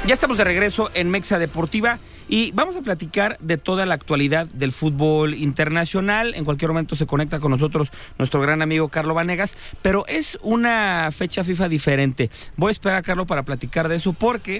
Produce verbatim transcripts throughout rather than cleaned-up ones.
Ya estamos de regreso en Mexa Deportiva y vamos a platicar de toda la actualidad del fútbol internacional. En cualquier momento se conecta con nosotros nuestro gran amigo Carlo Vanegas, pero es una fecha FIFA diferente. Voy a esperar a Carlo para platicar de eso porque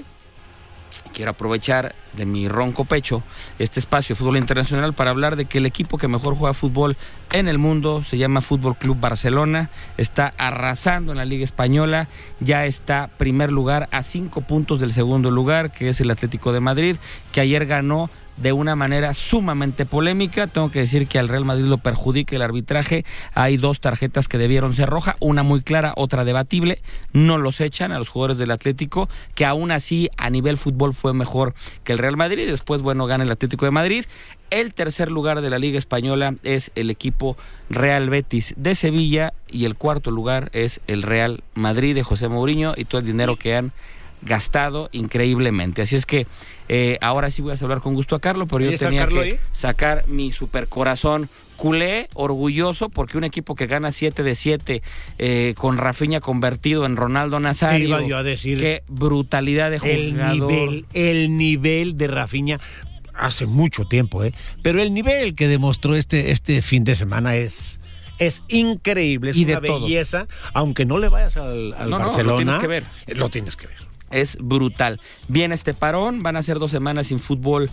quiero aprovechar de mi ronco pecho este espacio de fútbol internacional para hablar de que el equipo que mejor juega fútbol en el mundo se llama Fútbol Club Barcelona, está arrasando en la Liga Española, ya está primer lugar a cinco puntos del segundo lugar, que es el Atlético de Madrid, que ayer ganó de una manera sumamente polémica. Tengo que decir que al Real Madrid lo perjudica el arbitraje. Hay dos tarjetas que debieron ser roja, una muy clara, otra debatible. No los echan a los jugadores del Atlético, que aún así a nivel fútbol fue mejor que el Real Madrid. Y después, bueno, gana el Atlético de Madrid. El tercer lugar de la Liga Española es el equipo Real Betis de Sevilla y el cuarto lugar es el Real Madrid de José Mourinho y todo el dinero que han gastado increíblemente. Así es que eh, ahora sí voy a saludar con gusto a Carlos, pero yo tenía que ahí? sacar mi supercorazón culé, orgulloso, porque un equipo que gana siete de siete eh, con Rafinha convertido en Ronaldo Nazario. Iba yo a decir, qué brutalidad de jugador. El nivel, el nivel de Rafinha hace mucho tiempo, ¿eh? Pero el nivel que demostró este, este fin de semana es... Es increíble, es y una belleza, aunque no le vayas al, al no, Barcelona. No, lo tienes que ver. Lo tienes que ver. Es brutal. Viene este parón, van a ser dos semanas sin fútbol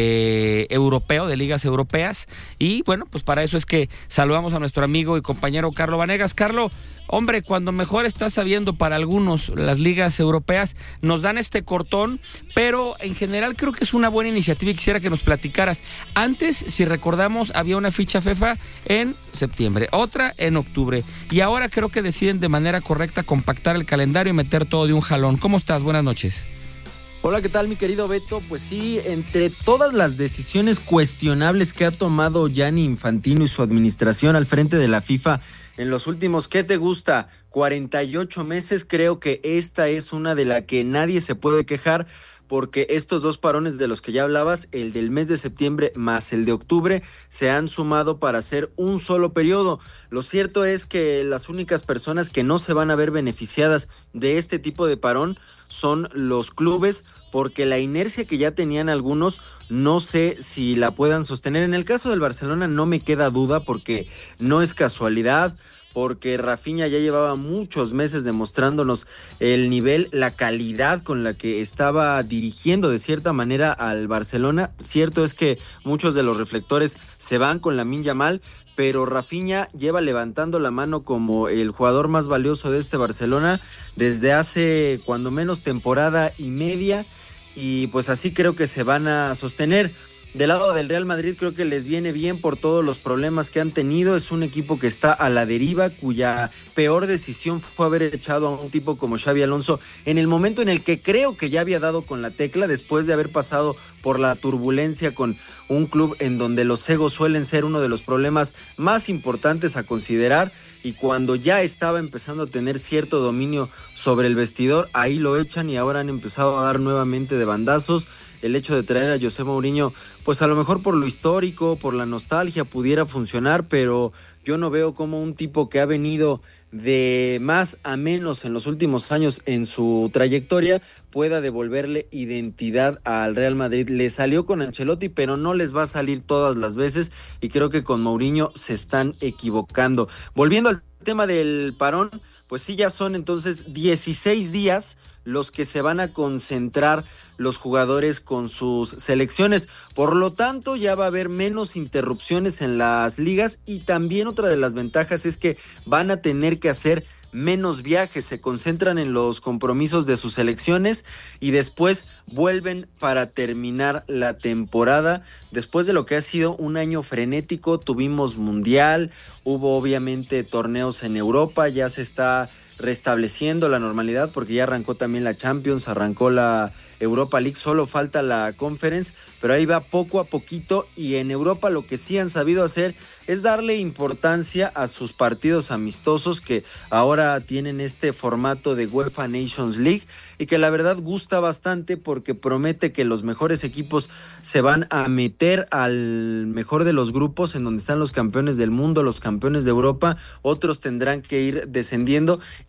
eh, europeo, de ligas europeas, y bueno, pues para eso es que saludamos a nuestro amigo y compañero Carlo Vanegas. Carlo, hombre, cuando mejor está sabiendo para algunos las ligas europeas, nos dan este cortón, pero en general creo que es una buena iniciativa y quisiera que nos platicaras. Antes, si recordamos, había una ficha FIFA en septiembre, otra en octubre, y ahora creo que deciden de manera correcta compactar el calendario y meter todo de un jalón. ¿Cómo estás? Buenas noches. Hola, ¿qué tal, mi querido Beto? Pues sí, entre todas las decisiones cuestionables que ha tomado Gianni Infantino y su administración al frente de la FIFA en los últimos, ¿qué te gusta? cuarenta y ocho meses, creo que esta es una de la que nadie se puede quejar, porque estos dos parones de los que ya hablabas, el del mes de septiembre más el de octubre, se han sumado para hacer un solo periodo. Lo cierto es que las únicas personas que no se van a ver beneficiadas de este tipo de parón son los clubes, porque la inercia que ya tenían algunos, no sé si la puedan sostener. En el caso del Barcelona no me queda duda, porque no es casualidad, porque Rafinha ya llevaba muchos meses demostrándonos el nivel, la calidad con la que estaba dirigiendo de cierta manera al Barcelona. Cierto es que muchos de los reflectores se van con Lamine Yamal, pero Rafinha lleva levantando la mano como el jugador más valioso de este Barcelona desde hace cuando menos temporada y media, y pues así creo que se van a sostener. Del lado del Real Madrid creo que les viene bien por todos los problemas que han tenido. Es un equipo que está a la deriva, cuya peor decisión fue haber echado a un tipo como Xabi Alonso en el momento en el que creo que ya había dado con la tecla, después de haber pasado por la turbulencia con un club en donde los egos suelen ser uno de los problemas más importantes a considerar, y cuando ya estaba empezando a tener cierto dominio sobre el vestidor, ahí lo echan y ahora han empezado a dar nuevamente de bandazos. El hecho de traer a José Mourinho, pues a lo mejor por lo histórico, por la nostalgia pudiera funcionar, pero yo no veo cómo un tipo que ha venido de más a menos en los últimos años en su trayectoria pueda devolverle identidad al Real Madrid. Le salió con Ancelotti, pero no les va a salir todas las veces, y creo que con Mourinho se están equivocando. Volviendo al tema del parón, pues sí, ya son entonces dieciséis días los que se van a concentrar los jugadores con sus selecciones. Por lo tanto, ya va a haber menos interrupciones en las ligas, y también otra de las ventajas es que van a tener que hacer menos viajes, se concentran en los compromisos de sus selecciones y después vuelven para terminar la temporada. Después de lo que ha sido un año frenético, tuvimos mundial, hubo obviamente torneos en Europa, ya se está restableciendo la normalidad porque ya arrancó también la Champions, arrancó la Europa League, solo falta la Conference, pero ahí va poco a poquito, y en Europa lo que sí han sabido hacer es darle importancia a sus partidos amistosos, que ahora tienen este formato de UEFA Nations League y que la verdad gusta bastante porque promete que los mejores equipos se van a meter al mejor de los grupos, en donde están los campeones del mundo, los campeones de Europa, otros tendrán que ir descendiendo,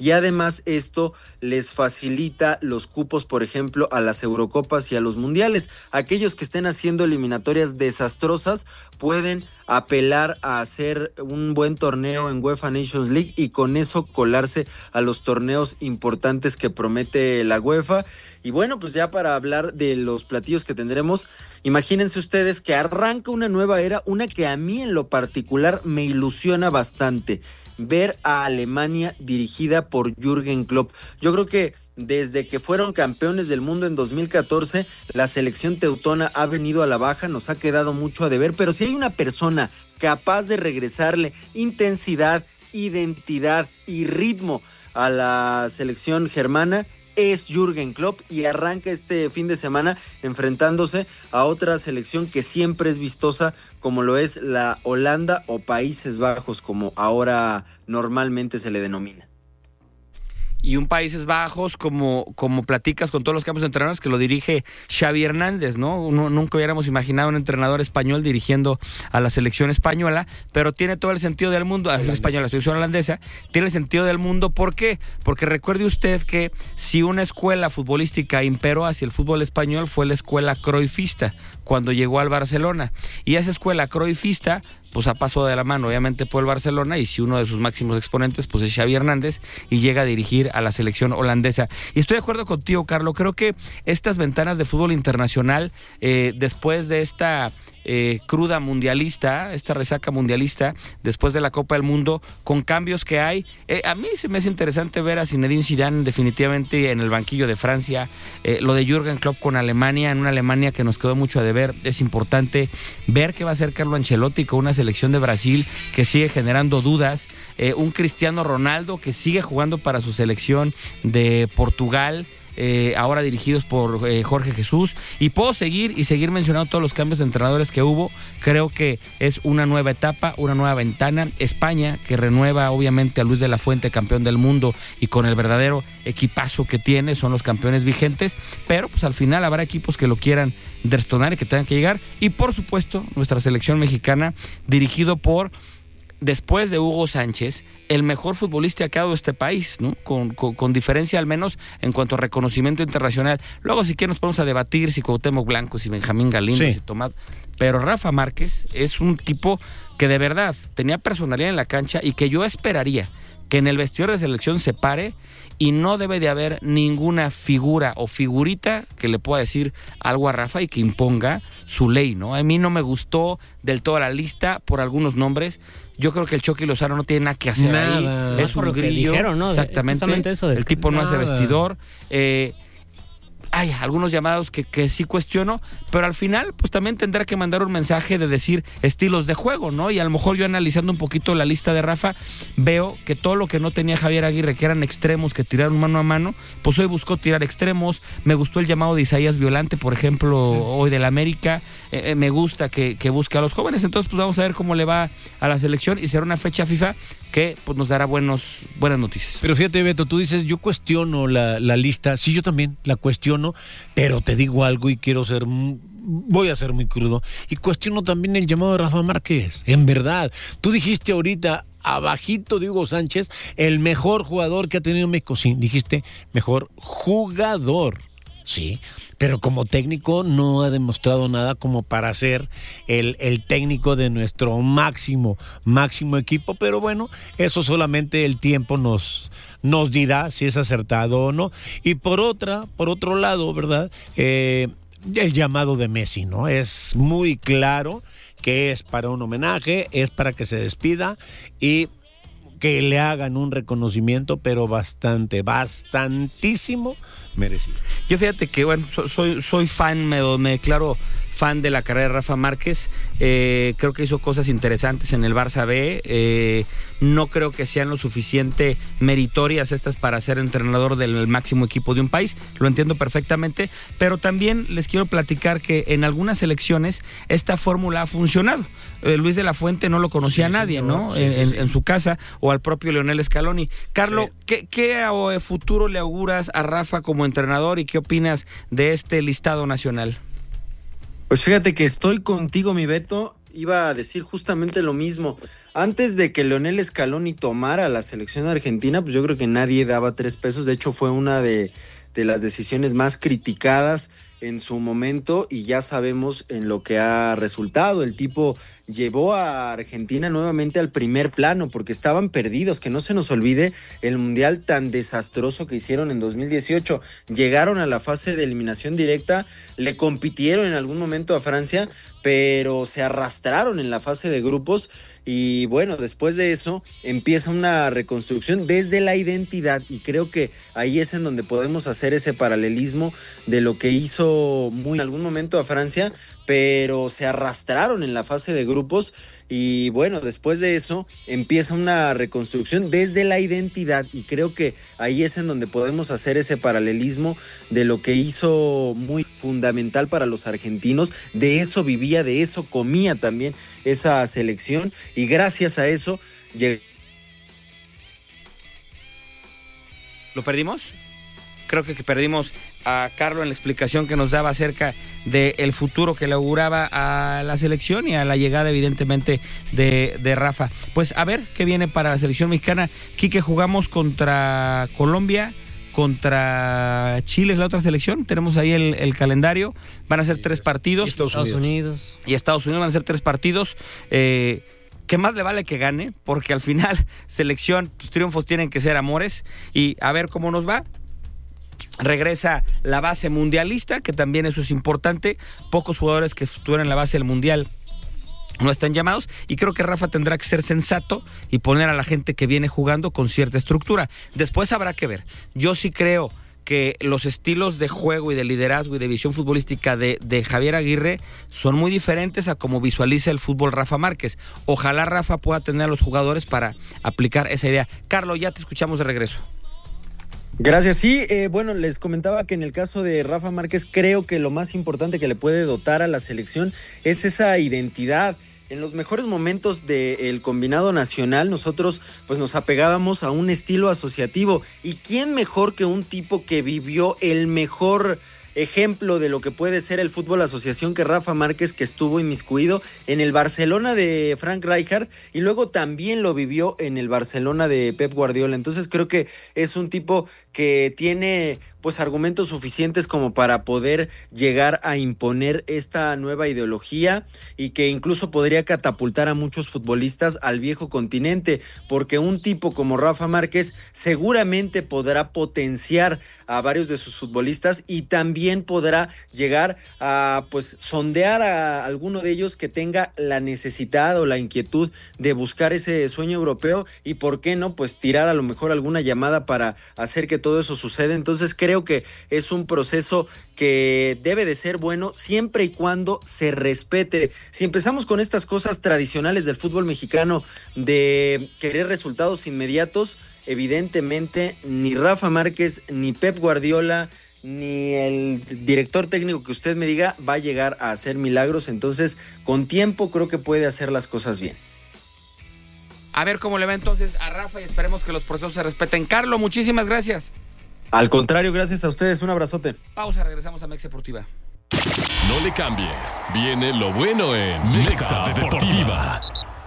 y además esto les facilita los cupos, por ejemplo, a las Eurocopas y a los Mundiales. Aquellos que estén haciendo eliminatorias desastrosas pueden apelar a hacer un buen torneo en UEFA Nations League y con eso colarse a los torneos importantes que promete la UEFA. Y bueno, pues ya para hablar de los platillos que tendremos, imagínense ustedes que arranca una nueva era, una que a mí en lo particular me ilusiona bastante, ver a Alemania dirigida por Jürgen Klopp. Yo creo que desde que fueron campeones del mundo en dos mil catorce, la selección teutona ha venido a la baja, nos ha quedado mucho a deber, pero si hay una persona capaz de regresarle intensidad, identidad y ritmo a la selección germana, es Jürgen Klopp, y arranca este fin de semana enfrentándose a otra selección que siempre es vistosa, como lo es la Holanda o Países Bajos, como ahora normalmente se le denomina. Y un Países Bajos, como, como platicas con todos los campos de entrenadores, que lo dirige Xavi Hernández, ¿no? Uno, nunca hubiéramos imaginado un entrenador español dirigiendo a la selección española, pero tiene todo el sentido del mundo, a la selección española, la selección holandesa, tiene el sentido del mundo. ¿Por qué? Porque recuerde usted que si una escuela futbolística imperó hacia el fútbol español fue la escuela cruyffista, cuando llegó al Barcelona. Y esa escuela cruyffista, pues ha pasado de la mano, obviamente, por el Barcelona, y si uno de sus máximos exponentes, pues es Xavi Hernández, y llega a dirigir a la selección holandesa. Y estoy de acuerdo contigo, Carlos, creo que estas ventanas de fútbol internacional, eh, después de esta eh, cruda mundialista, esta resaca mundialista, después de la Copa del Mundo, con cambios que hay, eh, a mí se me hace interesante ver a Zinedine Zidane definitivamente en el banquillo de Francia, eh, lo de Jürgen Klopp con Alemania, en una Alemania que nos quedó mucho a deber. Es importante ver qué va a hacer Carlo Ancelotti con una selección de Brasil que sigue generando dudas, eh, un Cristiano Ronaldo que sigue jugando para su selección de Portugal, Eh, ahora dirigidos por eh, Jorge Jesús, y puedo seguir y seguir mencionando todos los cambios de entrenadores que hubo. Creo que es una nueva etapa, una nueva ventana. España, que renueva obviamente a Luis de la Fuente, campeón del mundo, y con el verdadero equipazo que tiene, son los campeones vigentes, pero pues al final habrá equipos que lo quieran destronar y que tengan que llegar. Y por supuesto nuestra selección mexicana, dirigido por, después de Hugo Sánchez, el mejor futbolista que ha dado este país, ¿no? Con, con, con diferencia al menos en cuanto a reconocimiento internacional. Luego si quieren nos ponemos a debatir si Cuauhtémoc Blanco, si Benjamín Galindo, sí, si Tomás, pero Rafa Márquez es un tipo que de verdad tenía personalidad en la cancha y que yo esperaría que en el vestidor de selección se pare, y no debe de haber ninguna figura o figurita que le pueda decir algo a Rafa y que imponga su ley, ¿no? A mí no me gustó del todo la lista por algunos nombres. Yo creo que el Chucky Lozano no tiene nada que hacer nada, ahí. Es un grillo. Dijeron, ¿no? Exactamente. Eso de... El tipo no nada. hace vestidor. Eh, hay algunos llamados que, que sí cuestiono, pero al final pues también tendrá que mandar un mensaje de decir estilos de juego, ¿no? Y a lo mejor yo, analizando un poquito la lista de Rafa, veo que todo lo que no tenía Javier Aguirre, que eran extremos que tiraron mano a mano, pues hoy buscó tirar extremos. Me gustó el llamado de Isaías Violante, por ejemplo, hoy del América. Eh, me gusta que, que busque a los jóvenes. Entonces pues vamos a ver cómo le va a la selección, y será una fecha FIFA que pues nos dará buenos buenas noticias. Pero fíjate, Beto, tú dices, yo cuestiono la, la lista. Sí, yo también la cuestiono, pero te digo algo y quiero ser, voy a ser muy crudo, y cuestiono también el llamado de Rafa Márquez. En verdad, tú dijiste ahorita, abajito de Hugo Sánchez, el mejor jugador que ha tenido México. Sí, dijiste mejor jugador. Sí, pero como técnico no ha demostrado nada como para ser el, el técnico de nuestro máximo, máximo equipo, pero bueno, eso solamente el tiempo nos, nos dirá si es acertado o no. Y por otra, por otro lado, ¿verdad? Eh, el llamado de Messi, ¿no? Es muy claro que es para un homenaje, es para que se despida y que le hagan un reconocimiento, pero bastante, bastantísimo merecido. Yo fíjate que, bueno, soy, soy fan, me, me declaro fan de la carrera de Rafa Márquez. Eh, creo que hizo cosas interesantes en el Barça B. Eh, no creo que sean lo suficiente meritorias estas para ser entrenador del máximo equipo de un país. Lo entiendo perfectamente, pero también les quiero platicar que en algunas selecciones esta fórmula ha funcionado. Eh, Luis de la Fuente no lo conocía sí, nadie, señor, ¿no? Sí, en, sí. en su casa, o al propio Lionel Scaloni. Carlos, sí. ¿qué, qué futuro le auguras a Rafa como entrenador y qué opinas de este listado nacional? Pues fíjate que estoy contigo, mi Beto. iba a decir justamente lo mismo. Antes de que Leonel Scaloni tomara la selección argentina, pues yo creo que nadie daba tres pesos. De hecho, fue una de, de las decisiones más criticadas en su momento y ya sabemos en lo que ha resultado. El tipo llevó a Argentina nuevamente al primer plano porque estaban perdidos, que no se nos olvide el mundial tan desastroso que hicieron en dos mil dieciocho. Llegaron a la fase de eliminación directa, le compitieron en algún momento a Francia, pero se arrastraron en la fase de grupos y bueno, después de eso empieza una reconstrucción desde la identidad y creo que ahí es en donde podemos hacer ese paralelismo de lo que hizo muy en algún momento a Francia, pero se arrastraron en la fase de grupos y bueno, después de eso empieza una reconstrucción desde la identidad y creo que ahí es en donde podemos hacer ese paralelismo de lo que hizo muy fundamental para los argentinos. De eso vivía, de eso comía también esa selección y gracias a eso llegó. ¿Lo perdimos? Creo que perdimos a Carlos en la explicación que nos daba acerca del futuro que le auguraba a la selección y a la llegada evidentemente de, de Rafa. Pues a ver qué viene para la selección mexicana. Quique, jugamos contra Colombia, contra Chile es la otra selección, tenemos ahí el, el calendario, van a ser tres partidos. Y Estados, Estados Unidos. Unidos. Y Estados Unidos van a ser tres partidos. Eh, ¿Qué más le vale que gane? Porque al final selección, pues, triunfos tienen que ser amores y a ver cómo nos va. Regresa la base mundialista, que también eso es importante. Pocos jugadores que estuvieron en la base del mundial no están llamados y creo que Rafa tendrá que ser sensato y poner a la gente que viene jugando con cierta estructura. Después habrá que ver. Yo sí creo que los estilos de juego y de liderazgo y de visión futbolística de, de Javier Aguirre son muy diferentes a como visualiza el fútbol Rafa Márquez. Ojalá Rafa pueda tener a los jugadores para aplicar esa idea. Carlos, ya te escuchamos de regreso. Gracias, sí, eh, bueno, les comentaba que en el caso de Rafa Márquez creo que lo más importante que le puede dotar a la selección es esa identidad. En los mejores momentos del combinado nacional nosotros pues nos apegábamos a un estilo asociativo y quién mejor que un tipo que vivió el mejor ejemplo de lo que puede ser el fútbol asociación que Rafa Márquez, que estuvo inmiscuido en el Barcelona de Frank Rijkaard y luego también lo vivió en el Barcelona de Pep Guardiola. Entonces creo que es un tipo que tiene pues argumentos suficientes como para poder llegar a imponer esta nueva ideología y que incluso podría catapultar a muchos futbolistas al viejo continente, porque un tipo como Rafa Márquez seguramente podrá potenciar a varios de sus futbolistas y también podrá llegar a pues sondear a alguno de ellos que tenga la necesidad o la inquietud de buscar ese sueño europeo y por qué no pues tirar a lo mejor alguna llamada para hacer que todo eso suceda. Entonces creo que es un proceso que debe de ser bueno siempre y cuando se respete. Si empezamos con estas cosas tradicionales del fútbol mexicano de querer resultados inmediatos, evidentemente ni Rafa Márquez, ni Pep Guardiola, ni el director técnico que usted me diga va a llegar a hacer milagros. Entonces, con tiempo creo que puede hacer las cosas bien. A ver cómo le va entonces a Rafa y esperemos que los procesos se respeten. Carlos, muchísimas gracias. Al contrario, gracias a ustedes. Un abrazote. Pausa, regresamos a Mexa Deportiva. No le cambies. Viene lo bueno en Mexa Deportiva.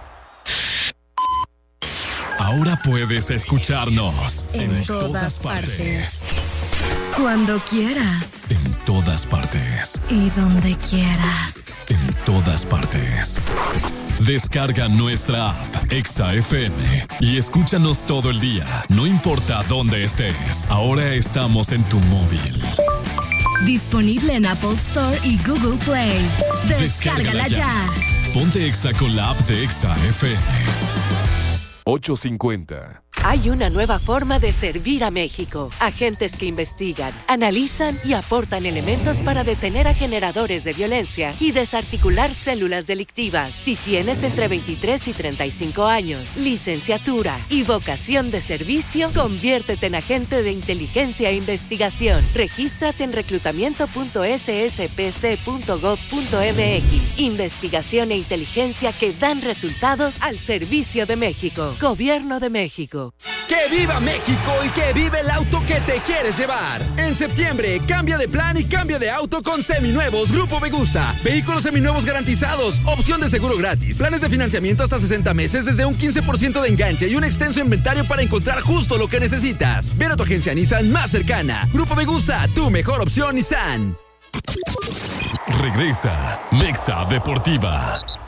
Ahora puedes escucharnos en, en todas, todas partes. partes. Cuando quieras. En todas partes. Y donde quieras. En todas partes. Descarga nuestra app Exa F M y escúchanos todo el día, no importa dónde estés. Ahora estamos en tu móvil. Disponible en Apple Store y Google Play. Descárgala, Descárgala ya. ya. Ponte Exa con la app de Exa F M. ocho cincuenta. Hay una nueva forma de servir a México. Agentes que investigan, analizan y aportan elementos para detener a generadores de violencia y desarticular células delictivas. Si tienes entre veintitrés y treinta y cinco años, licenciatura y vocación de servicio, conviértete en agente de inteligencia e investigación. Regístrate en reclutamiento punto s s p c punto gov punto m x. Investigación e inteligencia que dan resultados al servicio de México. Gobierno de México. ¡Que viva México y que vive el auto que te quieres llevar! En septiembre, cambia de plan y cambia de auto con seminuevos Grupo Vegusa. Vehículos seminuevos garantizados, opción de seguro gratis, planes de financiamiento hasta sesenta meses desde un quince por ciento de enganche y un extenso inventario para encontrar justo lo que necesitas. Ven a tu agencia Nissan más cercana. Grupo Vegusa, tu mejor opción Nissan. Regresa Mexa Deportiva.